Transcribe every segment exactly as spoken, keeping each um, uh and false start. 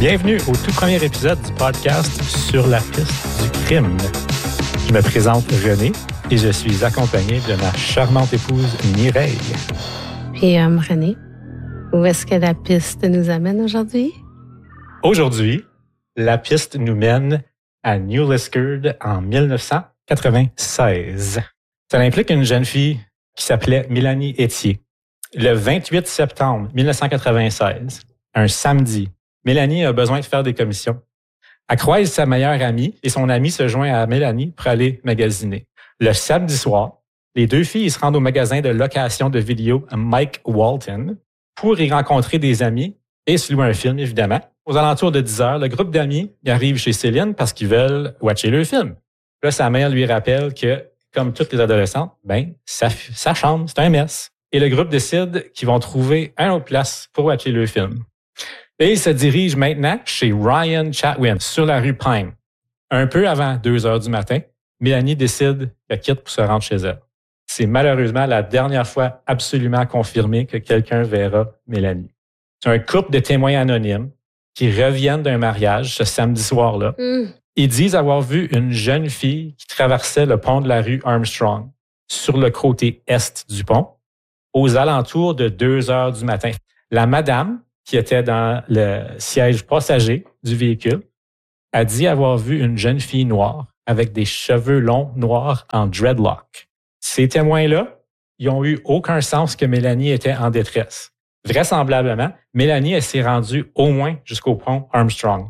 Bienvenue au tout premier épisode du podcast Sur la piste du crime. Je me présente René et je suis accompagné de ma charmante épouse Mireille. Et euh, René, où est-ce que la piste nous amène aujourd'hui? Aujourd'hui, la piste nous mène à New Liskeard en dix-neuf cent quatre-vingt-seize. Ça implique une jeune fille qui s'appelait Mélanie Etier. Le vingt-huit septembre dix-neuf cent quatre-vingt-seize, un samedi, Mélanie a besoin de faire des commissions. Elle croise sa meilleure amie et son amie se joint à Mélanie pour aller magasiner. Le samedi soir, les deux filles se rendent au magasin de location de vidéos Mike Walton pour y rencontrer des amis et se louer un film, évidemment. Aux alentours de dix heures, le groupe d'amis arrive chez Céline parce qu'ils veulent watcher le film. Là, sa mère lui rappelle que, comme toutes les adolescentes, ben, sa, sa chambre, c'est un mess. Et le groupe décide qu'ils vont trouver un autre place pour watcher le film. Et ils se dirigent maintenant chez Ryan Chatwin, sur la rue Pine. Un peu avant deux heures du matin, Mélanie décide qu'elle quitte pour se rendre chez elle. C'est malheureusement la dernière fois absolument confirmé que quelqu'un verra Mélanie. C'est un couple de témoins anonymes qui reviennent d'un mariage ce samedi soir-là. Mm. Ils disent avoir vu une jeune fille qui traversait le pont de la rue Armstrong sur le côté est du pont aux alentours de deux heures du matin. La madame, qui était dans le siège passager du véhicule, a dit avoir vu une jeune fille noire avec des cheveux longs noirs en dreadlock. Ces témoins-là, ils ont eu aucun sens que Mélanie était en détresse. Vraisemblablement, Mélanie, elle s'est rendue au moins jusqu'au pont Armstrong.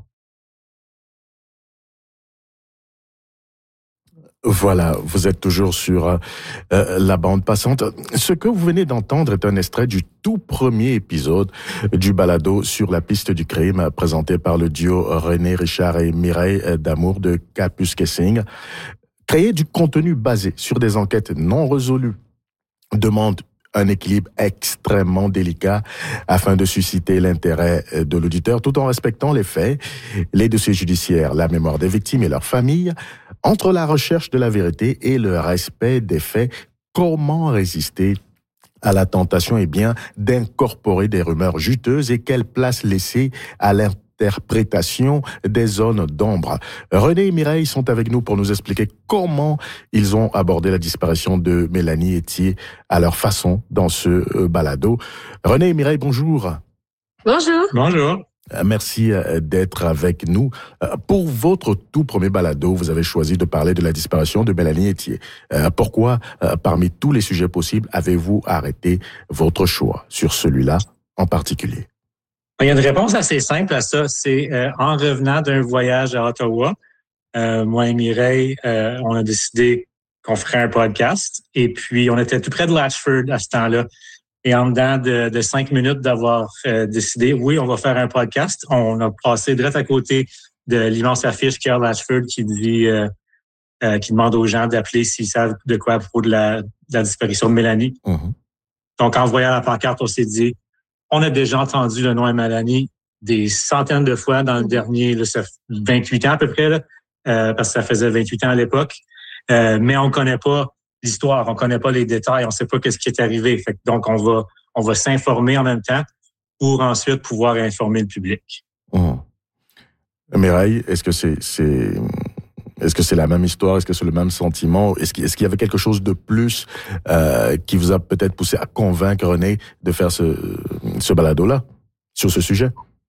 Voilà, vous êtes toujours sur euh, la bande passante. Ce que vous venez d'entendre est un extrait du tout premier épisode du balado Sur la piste du crime, présenté par le duo René Richard et Mireille Damour de Capus Kessing. Créer du contenu basé sur des enquêtes non résolues demande un équilibre extrêmement délicat afin de susciter l'intérêt de l'auditeur tout en respectant les faits, les dossiers judiciaires, la mémoire des victimes et leurs familles. Entre la recherche de la vérité et le respect des faits, comment résister à la tentation eh bien, d'incorporer des rumeurs juteuses et quelle place laisser à l'interprétation des zones d'ombre. René et Mireille sont avec nous pour nous expliquer comment ils ont abordé la disparition de Mélanie Etier à leur façon dans ce balado. René et Mireille, bonjour. Bonjour. Bonjour. Merci d'être avec nous. Pour votre tout premier balado, vous avez choisi de parler de la disparition de Mélanie Etier. Pourquoi, parmi tous les sujets possibles, avez-vous arrêté votre choix sur celui-là en particulier? Il y a une réponse assez simple à ça. C'est euh, en revenant d'un voyage à Ottawa, euh, moi et Mireille, euh, on a décidé qu'on ferait un podcast. Et puis, on était tout près de Latchford à ce temps-là. Et en dedans de, de cinq minutes d'avoir euh, décidé, oui, on va faire un podcast, on a passé direct à côté de l'immense affiche qu'il y a à Latchford qui dit, euh, euh, qui demande aux gens d'appeler s'ils savent de quoi à propos de la, de la disparition de Mélanie. Mm-hmm. Donc, en voyant la pancarte, on s'est dit, on a déjà entendu le nom de Mélanie des centaines de fois dans le dernier, là, ça fait vingt-huit ans à peu près, là, euh, parce que ça faisait vingt-huit ans à l'époque. Euh, mais on connaît pas l'histoire, on connaît pas les détails, on sait pas qu'est-ce qui est arrivé. Fait que donc, on va, on va s'informer en même temps pour ensuite pouvoir informer le public. Mmh. Mireille, est-ce que c'est, c'est, est-ce que c'est la même histoire? Est-ce que c'est le même sentiment? Est-ce qu'il, est-ce qu'il y avait quelque chose de plus euh, qui vous a peut-être poussé à convaincre René de faire ce, ce balado-là sur ce sujet?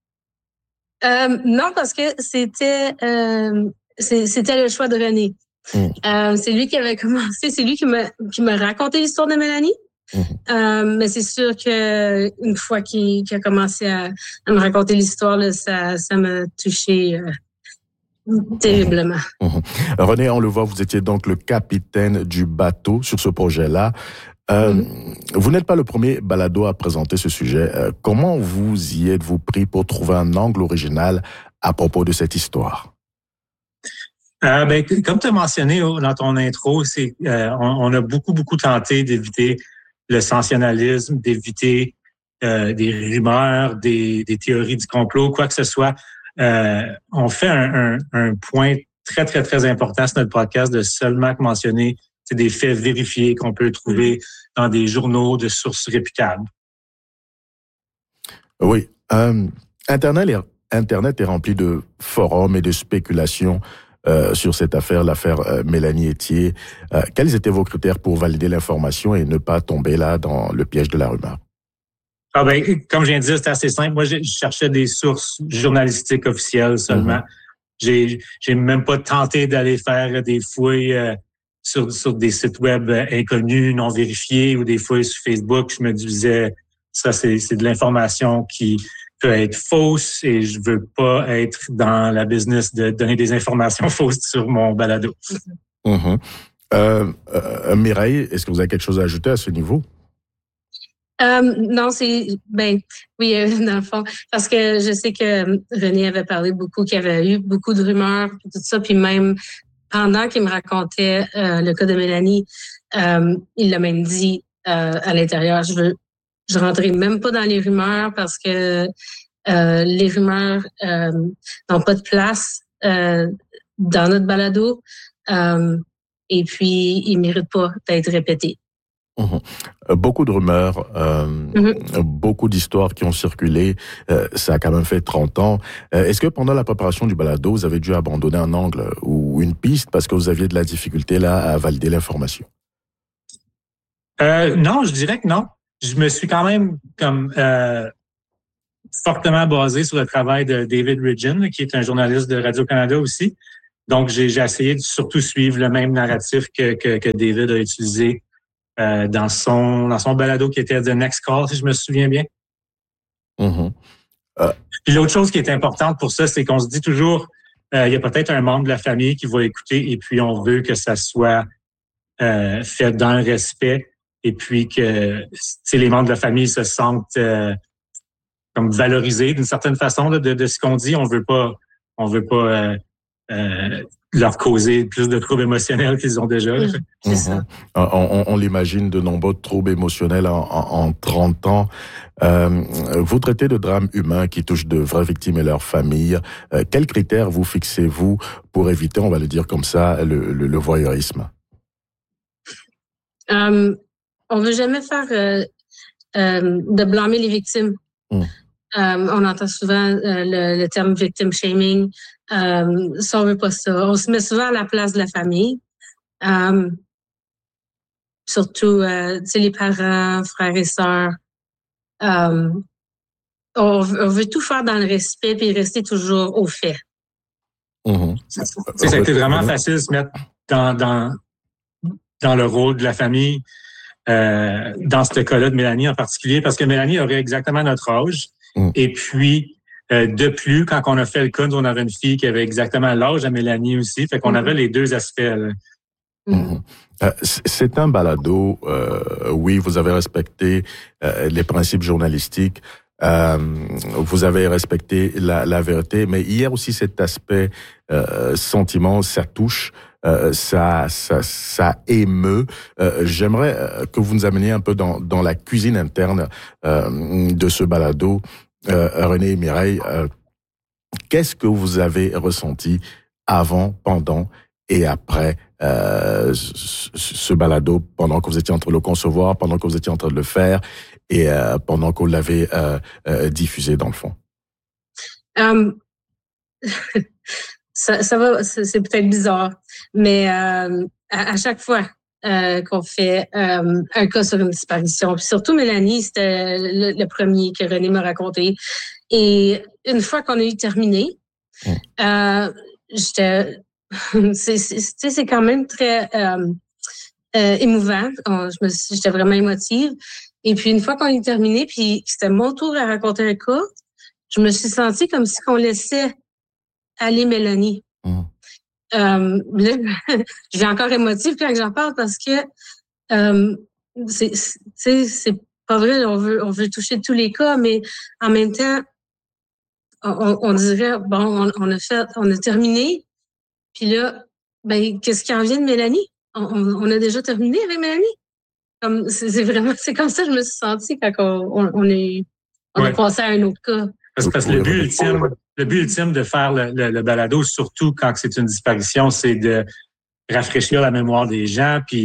Euh, non, parce que c'était, euh, c'est, c'était le choix de René. Mmh. Euh, c'est lui qui avait commencé, c'est lui qui m'a, qui m'a raconté l'histoire de Mélanie. Mmh. Euh, mais c'est sûr que une fois qu'il, qu'il a commencé à, à me raconter l'histoire, là, ça, ça m'a touché euh, terriblement. Mmh. Mmh. René, on le voit, vous étiez donc le capitaine du bateau sur ce projet-là. Euh, mmh. Vous n'êtes pas le premier balado à présenter ce sujet. Euh, comment vous y êtes-vous pris pour trouver un angle original à propos de cette histoire? Euh, ben, comme tu as mentionné dans ton intro, c'est euh, on, on a beaucoup, beaucoup tenté d'éviter le sensationnalisme, d'éviter euh, des rumeurs, des, des théories du complot, quoi que ce soit. Euh, on fait un, un, un point très, très, très important sur notre podcast de seulement mentionner des faits vérifiés qu'on peut trouver dans des journaux de sources réputables. Oui. Euh, Internet est Internet est rempli de forums et de spéculations euh, sur cette affaire, l'affaire euh, Mélanie Ethier. Euh, quels étaient vos critères pour valider l'information et ne pas tomber là dans le piège de la rumeur? Ah ben, comme je viens de dire, c'était assez simple. Moi, je cherchais des sources journalistiques officielles seulement. Mm-hmm. J'ai, j'ai même pas tenté d'aller faire des fouilles euh, sur, sur des sites web inconnus, non vérifiés, ou des fouilles sur Facebook. Je me disais, ça, c'est, c'est de l'information qui peut être fausse et je veux pas être dans la business de donner des informations fausses sur mon balado. Mm-hmm. Euh, euh, Mireille, est-ce que vous avez quelque chose à ajouter à ce niveau? Euh, non, c'est ben oui, euh, dans le fond, parce que je sais que René avait parlé beaucoup, qu'il y avait eu beaucoup de rumeurs, puis tout ça, puis même pendant qu'il me racontait euh, le cas de Mélanie, euh, il l'a même dit euh, à l'intérieur, je veux, je rentrais même pas dans les rumeurs parce que euh, les rumeurs euh, n'ont pas de place euh, dans notre balado, euh, et puis ils méritent pas d'être répétés. Mmh. Beaucoup de rumeurs, euh, mmh. beaucoup d'histoires qui ont circulé. Euh, ça a quand même fait trente ans. Euh, est-ce que pendant la préparation du balado, vous avez dû abandonner un angle ou une piste parce que vous aviez de la difficulté là à valider l'information? Euh, non, je dirais que non. Je me suis quand même comme euh, fortement basé sur le travail de David Ridgen, qui est un journaliste de Radio-Canada aussi. Donc, j'ai, j'ai essayé de surtout suivre le même narratif que, que, que David a utilisé Euh, dans son dans son balado qui était The Next Call, si je me souviens bien. Mm-hmm. Euh. Puis l'autre chose qui est importante pour ça, c'est qu'on se dit toujours, euh, il y a peut-être un membre de la famille qui va écouter et puis on veut que ça soit euh, fait dans le respect et puis que les membres de la famille se sentent euh, comme valorisés d'une certaine façon là, de, de ce qu'on dit. On veut pas, on veut pas euh, euh, leur causer plus de troubles émotionnels qu'ils ont déjà. Mmh, c'est ça. Mmh. On, on, on l'imagine, de nombreux troubles émotionnels en, en, en trente ans. Euh, vous traitez de drames humains qui touchent de vraies victimes et leurs familles. Euh, quels critères vous fixez-vous pour éviter, on va le dire comme ça, le, le, le voyeurisme? Um, on veut jamais faire euh, euh, de blâmer les victimes. Mmh. Um, on entend souvent euh, le, le terme victim shaming. Um, ça, on veut pas ça. On se met souvent à la place de la famille. Um, surtout, euh, tu sais, les parents, frères et sœurs. Um, on, on veut tout faire dans le respect puis rester toujours au fait. Mmh. Ça, ça a été vraiment facile de se mettre dans, dans, dans le rôle de la famille, euh, dans ce cas-là de Mélanie en particulier, parce que Mélanie aurait exactement notre âge. Mmh. Et puis, euh, de plus, quand on a fait le cas, on avait une fille qui avait exactement l'âge à Mélanie aussi. Fait qu'on mmh. avait les deux aspects. Là. Mmh. Euh, c'est un balado, euh, oui, vous avez respecté euh, les principes journalistiques, euh, vous avez respecté la, la vérité, mais il y a aussi cet aspect euh, sentiment, ça touche, euh, ça, ça, ça émeut. Euh, j'aimerais que vous nous ameniez un peu dans, dans la cuisine interne euh, de ce balado. Euh, René et Mireille, euh, qu'est-ce que vous avez ressenti avant, pendant et après euh, ce, ce balado, pendant que vous étiez en train de le concevoir, pendant que vous étiez en train de le faire et euh, pendant qu'on l'avait euh, euh, diffusé dans le fond? Um, ça, ça va, c'est, c'est peut-être bizarre, mais euh, à, à chaque fois euh, qu'on fait euh, un cas sur une disparition, puis surtout Mélanie, c'était le, le premier que René m'a raconté. Et une fois qu'on a eu terminé, mmh. euh, j'étais c'est, c'est, c'est quand même très euh, euh, émouvant. On, je me suis, j'étais vraiment émotive. Et puis, une fois qu'on est terminé, puis c'était mon tour à raconter un cas, je me suis sentie comme si on laissait aller Mélanie. Mmh. Euh, là, je suis encore émotive quand j'en parle parce que euh, c'est, c'est, c'est pas vrai, on veut, on veut toucher tous les cas, mais en même temps, on, on dirait, bon, on, on a fait, on a terminé. Puis là, ben, qu'est-ce qui en vient de Mélanie? On, on a déjà terminé avec Mélanie? Comme, c'est, c'est vraiment, c'est comme ça que je me suis sentie quand on, on, on, est, on ouais. a passé à un autre cas. Parce, parce que le but ultime, le but ultime de faire le, le, le balado, surtout quand c'est une disparition, c'est de rafraîchir la mémoire des gens, puis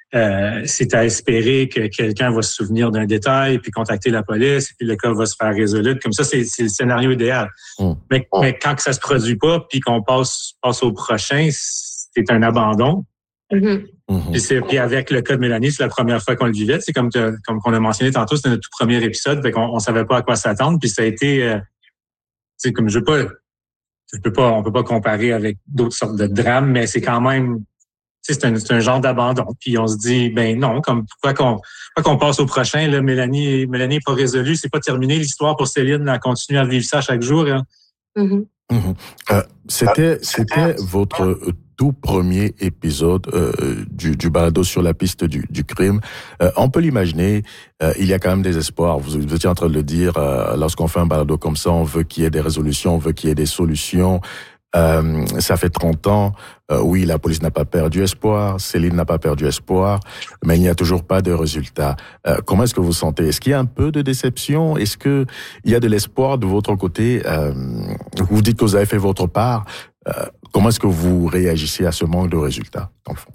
euh, c'est à espérer que quelqu'un va se souvenir d'un détail, puis contacter la police, puis le cas va se faire résoudre. Comme ça, c'est, c'est le scénario idéal. Mmh. Mais, mmh. mais quand que ça se produit pas, puis qu'on passe, passe au prochain, c'est un abandon. Mmh. Mmh. Puis, c'est, puis avec le cas de Mélanie, c'est la première fois qu'on le vivait. C'est comme, comme qu'on a mentionné tantôt, c'était notre tout premier épisode, fait qu'on on savait pas à quoi s'attendre. Puis ça a été, euh, c'est comme je veux pas, je peux pas, on peut pas comparer avec d'autres sortes de drames, mais c'est quand même, c'est un, c'est un genre d'abandon. Puis on se dit, ben non, comme pourquoi qu'on, pourquoi qu'on passe au prochain là, Mélanie, Mélanie n'est pas résolue, c'est pas terminé l'histoire pour Céline, elle continue à vivre ça chaque jour. Hein. Mm-hmm. Mm-hmm. Euh, c'était, c'était votre tout premier épisode euh, du, du balado sur la piste du, du crime. Euh, on peut l'imaginer, euh, il y a quand même des espoirs. Vous, vous étiez en train de le dire, euh, lorsqu'on fait un balado comme ça, on veut qu'il y ait des résolutions, on veut qu'il y ait des solutions. Euh, ça fait trente ans, euh, oui, la police n'a pas perdu espoir, Céline n'a pas perdu espoir, mais il n'y a toujours pas de résultat. Euh, comment est-ce que vous vous sentez? Est-ce qu'il y a un peu de déception? Est-ce que il y a de l'espoir de votre côté? Euh, vous dites que vous avez fait votre part. Euh, comment est-ce que vous réagissez à ce manque de résultats, dans le fond?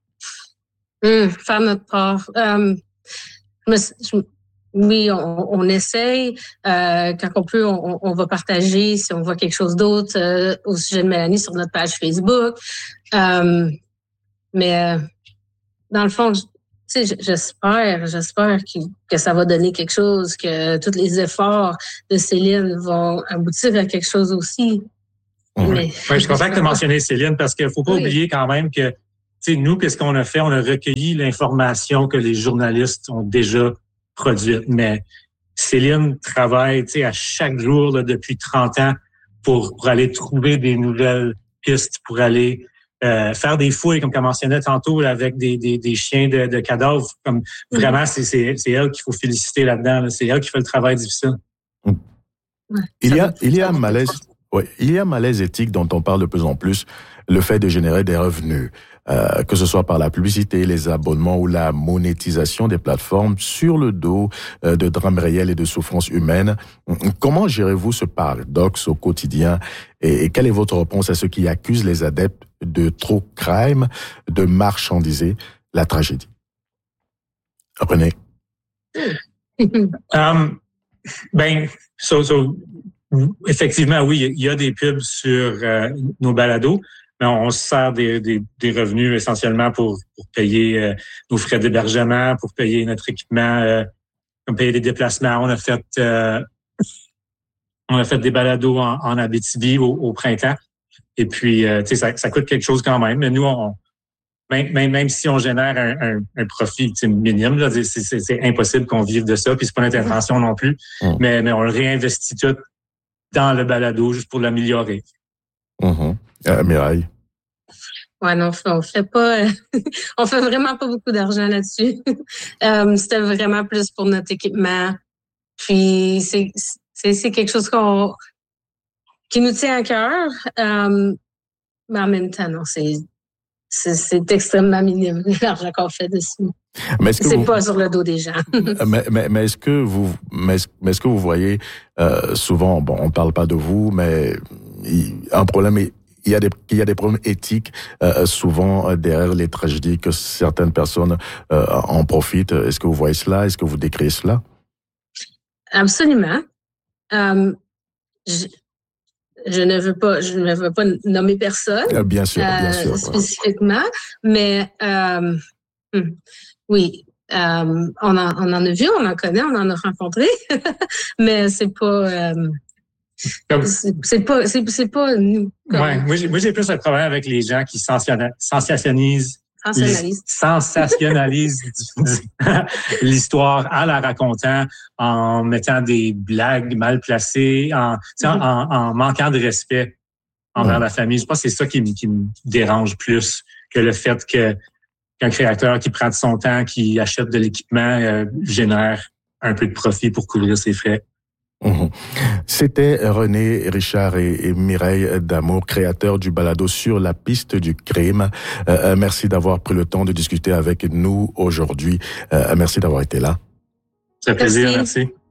Mmh, faire notre part. Euh, je, je, oui, on, on essaye. Euh, quand on peut, on, on va partager si on voit quelque chose d'autre euh, au sujet de Mélanie sur notre page Facebook. Euh, mais euh, dans le fond, tu sais, j'espère, j'espère que, que ça va donner quelque chose, que tous les efforts de Céline vont aboutir à quelque chose aussi. Mmh. Mais, ouais, je suis content que tu aies mentionné Céline parce qu'il faut pas oui. oublier quand même que, tu sais, nous, qu'est-ce qu'on a fait? On a recueilli l'information que les journalistes ont déjà produite. Mais Céline travaille, tu sais, à chaque jour là, depuis trente ans pour, pour aller trouver des nouvelles pistes, pour aller euh, faire des fouilles, comme tu mentionnais tantôt, là, avec des, des, des chiens de, de cadavres. Comme mmh. Vraiment, c'est, c'est, c'est elle qu'il faut féliciter là-dedans. Là. C'est elle qui fait le travail difficile. Mmh. Ouais, il y a, il y a un malaise. Oui, il y a un malaise éthique dont on parle de plus en plus, le fait de générer des revenus, euh, que ce soit par la publicité, les abonnements ou la monétisation des plateformes sur le dos euh, de drames réels et de souffrances humaines. Comment gérez-vous ce paradoxe au quotidien et, et quelle est votre réponse à ceux qui accusent les adeptes de true crime de marchandiser la tragédie? René. um, ben, so, so, effectivement, oui, il y a des pubs sur euh, nos balados, mais on, on se sert des, des, des revenus essentiellement pour, pour payer euh, nos frais d'hébergement, pour payer notre équipement, euh, pour payer des déplacements. On a fait euh, on a fait des balados en, en Abitibi au, au printemps. Et puis, euh, tu sais, ça, ça coûte quelque chose quand même. Mais nous, on, même, même, même si on génère un, un, un profit minime, là, c'est, c'est, c'est impossible qu'on vive de ça. Puis c'est pas notre intention non plus. Mmh. Mais, mais on le réinvestit tout dans le balado juste pour l'améliorer. Mmh. Euh, Mireille? Ouais, non, on fait pas, euh, on fait vraiment pas beaucoup d'argent là-dessus. euh, c'était vraiment plus pour notre équipement. Puis c'est, c'est, c'est quelque chose qu'on, qui nous tient à cœur. Euh, mais en même temps, non, c'est, c'est, c'est extrêmement minime l'argent qu'on fait dessus. Mais est-ce que c'est vous... pas sur le dos des gens. mais, mais, mais est-ce que vous, mais est-ce, mais est-ce que vous voyez euh, souvent, bon, on parle pas de vous, mais il, un problème est, il y a des, il y a des problèmes éthiques euh, souvent euh, derrière les tragédies que certaines personnes euh, en profitent. Est-ce que vous voyez cela? Est-ce que vous décrivez cela? Absolument. Euh, je, je ne veux pas, je ne veux pas nommer personne. Euh, bien sûr, bien euh, sûr. Spécifiquement, ouais. mais euh, hmm, oui, euh, on, en, on en a vu, on en connaît, on en a rencontré, mais c'est pas. Euh, C'est, c'est pas, c'est, c'est pas nous. Ouais, moi, j'ai, moi, j'ai plus un problème avec les gens qui sensationnalisent, sensationnalisent, sensationnalisent l'histoire en la racontant, en mettant des blagues mal placées, en, mm-hmm. en, en manquant de respect envers mm-hmm. la famille. Je pense que c'est ça qui, qui me dérange plus que le fait que qu'un créateur qui prend de son temps, qui achète de l'équipement, euh, génère un peu de profit pour couvrir ses frais. Mmh. C'était René Richard et, et Mireille Damour, créateurs du balado sur la piste du crime. Euh, merci d'avoir pris le temps de discuter avec nous aujourd'hui. Euh, merci d'avoir été là. C'est un plaisir, merci. merci.